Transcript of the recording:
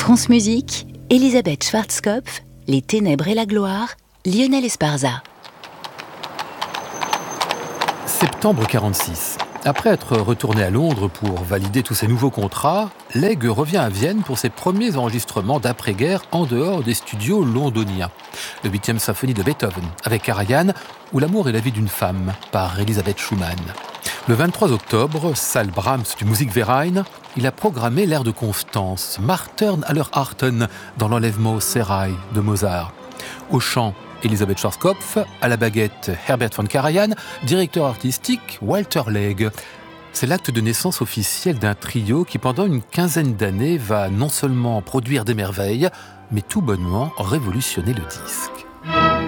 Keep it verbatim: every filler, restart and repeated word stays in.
France Musique, Elisabeth Schwarzkopf, Les Ténèbres et la Gloire, Lionel Esparza. Septembre quarante-six. Après être retourné à Londres pour valider tous ses nouveaux contrats, Legge revient à Vienne pour ses premiers enregistrements d'après-guerre en dehors des studios londoniens. Le huitième symphonie de Beethoven, avec Karajan, ou L'amour et la vie d'une femme, par Elisabeth Schumann. Le vingt-trois octobre, salle Brahms du Musikverein, il a programmé l'air de Constance, Martern aller Harten, dans l'enlèvement au sérail de Mozart. Au chant, Elisabeth Schwarzkopf, à la baguette Herbert von Karajan, directeur artistique Walter Legge. C'est l'acte de naissance officiel d'un trio qui pendant une quinzaine d'années va non seulement produire des merveilles, mais tout bonnement révolutionner le disque.